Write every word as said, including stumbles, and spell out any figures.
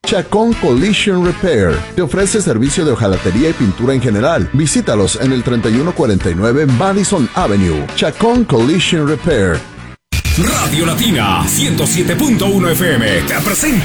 Chacón Collision Repair te ofrece servicio de hojalatería y pintura en general. Visítalos en el treinta y uno cuarenta y nueve Madison Avenue. Chacón Collision Repair. Radio Latina ciento siete punto uno F M te presenta